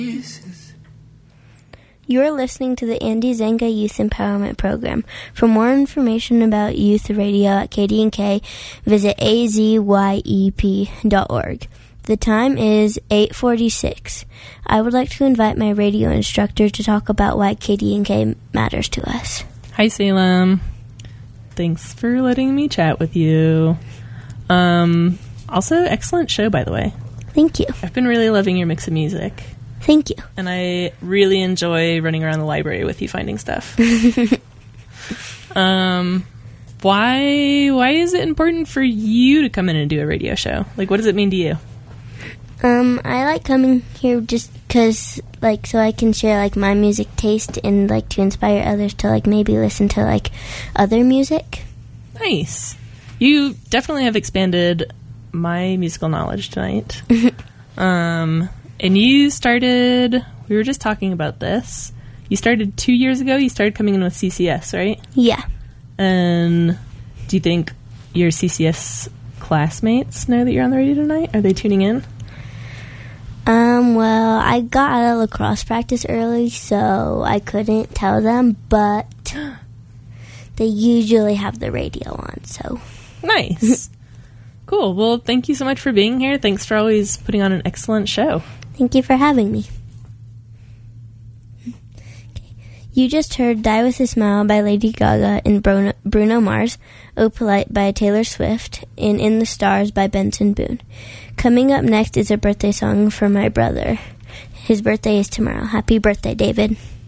You're listening to the Andy Zenga Youth Empowerment Program. For more information about youth radio at KDNK, visit azyep.org. The time is 8:46. I would like to invite my radio instructor to talk about why KDNK matters to us. Hi, Salem. Thanks for letting me chat with you. Also, excellent show, by the way. Thank you. I've been really loving your mix of music. Thank you. And I really enjoy running around the library with you finding stuff. Why is it important for you to come in and do a radio show? Like, what does it mean to you? I like coming here just because, like, so I can share, like, my music taste and, like, to inspire others to, like, maybe listen to, like, other music. Nice. You definitely have expanded my musical knowledge tonight. And you started, we were just talking about this, you started 2 years ago, you started coming in with CCS, right? Yeah. And do you think your CCS classmates know that you're on the radio tonight? Are they tuning in? Well, I got out of lacrosse practice early, so I couldn't tell them, but they usually have the radio on, so. Nice. Cool. Well, thank you so much for being here. Thanks for always putting on an excellent show. Thank you for having me. You just heard Die With A Smile by Lady Gaga and Bruno Mars, Oh Polite by Taylor Swift, and In the Stars by Benson Boone. Coming up next is a birthday song for my brother. His birthday is tomorrow. Happy birthday, David.